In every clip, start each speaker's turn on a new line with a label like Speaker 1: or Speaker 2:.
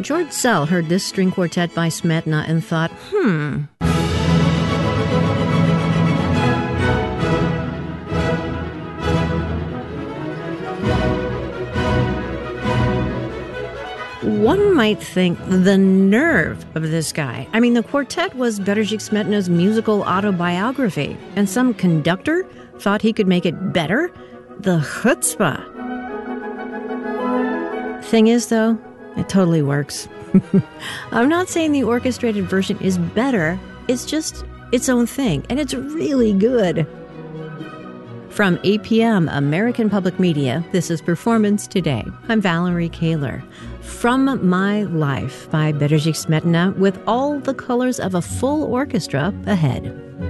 Speaker 1: George Sell heard this string quartet by Smetana and thought, One might think the nerve of this guy. I mean, the quartet was Bedřich Smetana's musical autobiography, and some conductor thought he could make it better? The chutzpah. Thing is, though, it totally works. I'm not saying the orchestrated version is better. It's just its own thing, and it's really good. From APM, American Public Media, this is Performance Today. I'm Valerie Kaler. From My Life by Bedřich Smetana, with all the colors of a full orchestra ahead.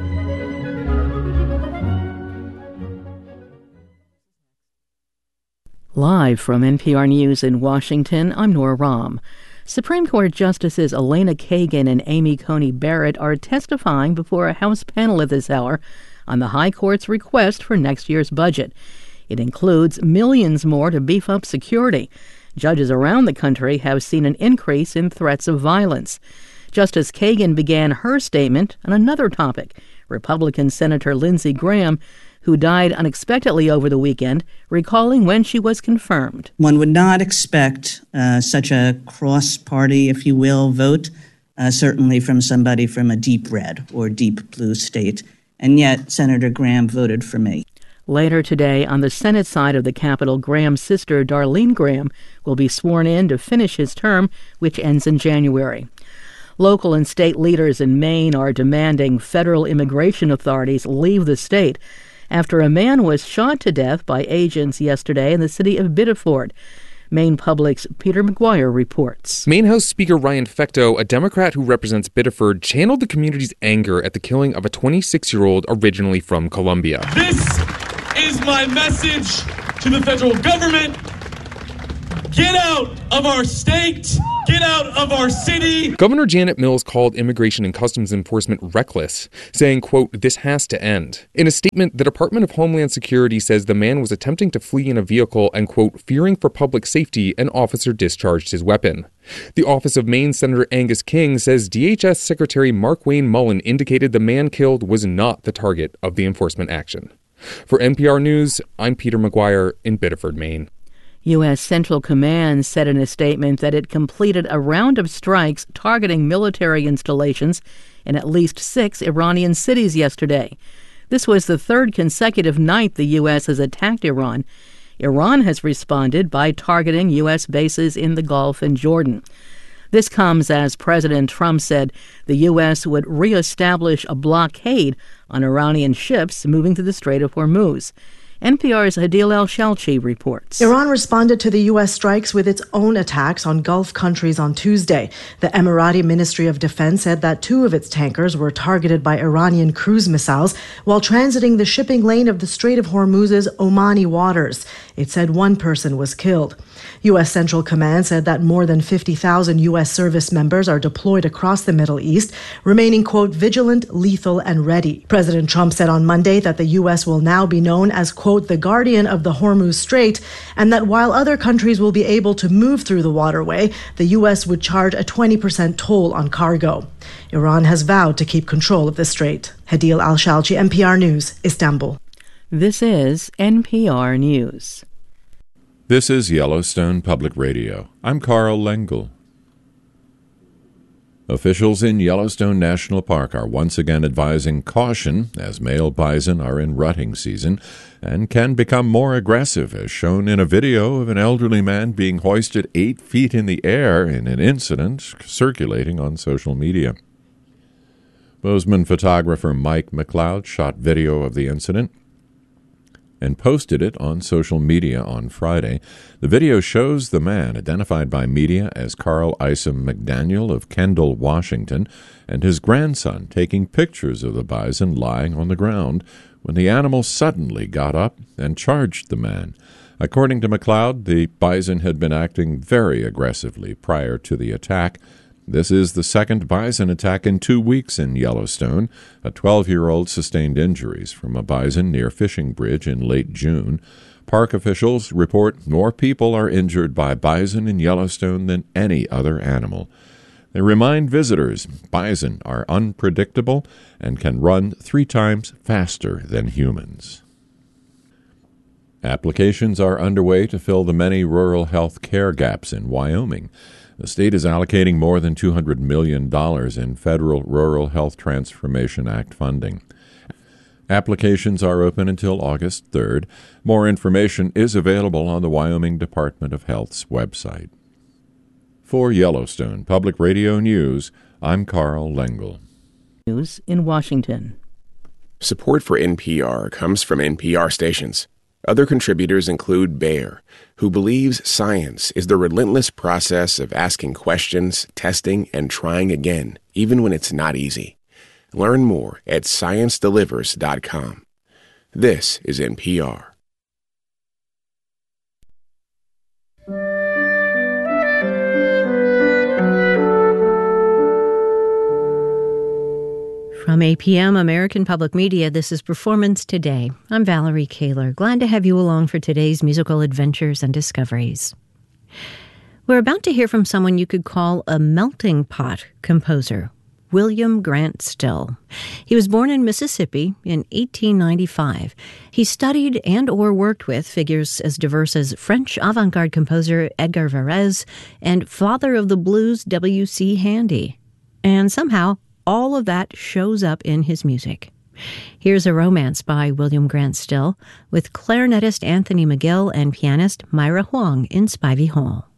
Speaker 2: Live from NPR News in Washington, I'm Nora Rahm. Supreme Court Justices Elena Kagan and Amy Coney Barrett are testifying before a House panel at this hour on the High Court's request for next year's budget. It includes millions more to beef up security. Judges around the country have seen an increase in threats of violence. Justice Kagan began her statement on another topic. Republican Senator Lindsey Graham, who died unexpectedly over the weekend, recalling when she was confirmed.
Speaker 3: One would not expect such a cross-party, if you will, vote, certainly from somebody from a deep red or deep blue state. And yet, Senator Graham voted for me.
Speaker 2: Later today, on the Senate side of the Capitol, Graham's sister, Darlene Graham, will be sworn in to finish his term, which ends in January. Local and state leaders in Maine are demanding federal immigration authorities leave the state after a man was shot to death by agents yesterday in the city of Biddeford. Maine Public's Peter McGuire reports.
Speaker 4: Maine House Speaker Ryan Fecteau, a Democrat who represents Biddeford, channeled the community's anger at the killing of a 26-year-old originally from Colombia.
Speaker 5: This is my message to the federal government. Get out of our state. Get out of our city.
Speaker 4: Governor Janet Mills called Immigration and Customs Enforcement reckless, saying, quote, "This has to end." In a statement, the Department of Homeland Security says the man was attempting to flee in a vehicle and, quote, "fearing for public safety, an officer discharged his weapon." The Office of Maine Senator Angus King says DHS Secretary Mark Wayne Mullen indicated the man killed was not the target of the enforcement action. For NPR News, I'm Peter McGuire in Biddeford, Maine.
Speaker 2: U.S. Central Command said in a statement that it completed a round of strikes targeting military installations in at least 6 Iranian cities yesterday. This was the third consecutive night the U.S. has attacked Iran. Iran has responded by targeting U.S. bases in the Gulf and Jordan. This comes as President Trump said the U.S. would reestablish a blockade on Iranian ships moving through the Strait of Hormuz. NPR's Hadil Al-Shalchi reports.
Speaker 6: Iran responded to the U.S. strikes with its own attacks on Gulf countries on Tuesday. The Emirati Ministry of Defense said that 2 of its tankers were targeted by Iranian cruise missiles while transiting the shipping lane of the Strait of Hormuz's Omani waters. It said 1 person was killed. U.S. Central Command said that more than 50,000 U.S. service members are deployed across the Middle East, remaining, quote, vigilant, lethal, and ready. President Trump said on Monday that the U.S. will now be known as, quote, the guardian of the Hormuz Strait, and that while other countries will be able to move through the waterway, the U.S. would charge a 20% toll on cargo. Iran has vowed to keep control of the strait. Hadil Al-Shalchi, NPR News, Istanbul.
Speaker 2: This is NPR News.
Speaker 7: This is Yellowstone Public Radio. I'm Carl Lengel. Officials in Yellowstone National Park are once again advising caution as male bison are in rutting season and can become more aggressive, as shown in a video of an elderly man being hoisted 8 feet in the air in an incident circulating on social media. Bozeman photographer Mike McLeod shot video of the incident and posted it on social media on Friday. The video shows the man, identified by media as Carl Isom McDaniel of Kendall, Washington, and his grandson taking pictures of the bison lying on the ground when the animal suddenly got up and charged the man. According to McLeod, the bison had been acting very aggressively prior to the attack. This is the second bison attack in 2 weeks in Yellowstone. A 12-year-old sustained injuries from a bison near Fishing Bridge in late June. Park officials report more people are injured by bison in Yellowstone than any other animal. They remind visitors bison are unpredictable and can run 3 times faster than humans. Applications are underway to fill the many rural health care gaps in Wyoming. The state is allocating more than $200 million in federal Rural Health Transformation Act funding. Applications are open until August 3rd. More information is available on the Wyoming Department of Health's website. For Yellowstone Public Radio News, I'm Carl Lengel.
Speaker 2: News in Washington.
Speaker 8: Support for NPR comes from NPR stations. Other contributors include Bayer, who believes science is the relentless process of asking questions, testing, and trying again, even when it's not easy. Learn more at ScienceDelivers.com. This is NPR.
Speaker 1: From APM, American Public Media, this is Performance Today. I'm Valerie Kaler. Glad to have you along for today's musical adventures and discoveries. We're about to hear from someone you could call a melting pot composer, William Grant Still. He was born in Mississippi in 1895. He studied and or worked with figures as diverse as French avant-garde composer Edgar Varese and father of the blues W.C. Handy. And somehow, all of that shows up in his music. Here's a romance by William Grant Still with clarinetist Anthony McGill and pianist Myra Huang in Spivey Hall.